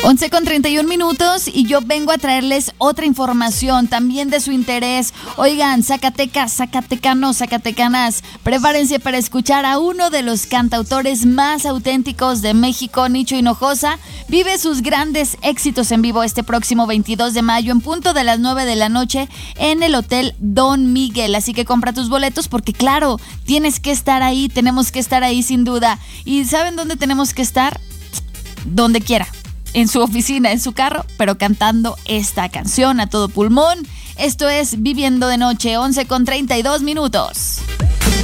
11:31 y yo vengo a traerles otra información también de su interés. Oigan, Zacatecas, zacatecanos, zacatecanas, prepárense para escuchar a uno de los cantautores más auténticos de México, Nicho Hinojosa. Vive sus grandes éxitos en vivo este próximo 22 de mayo en punto de las 9 de la noche en el Hotel Don Miguel. Así que compra tus boletos porque claro, tienes que estar ahí, tenemos que estar ahí sin duda. ¿Y saben dónde tenemos que estar? Donde quiera. En su oficina, en su carro, pero cantando esta canción a todo pulmón. Esto es Viviendo de Noche, 11:32.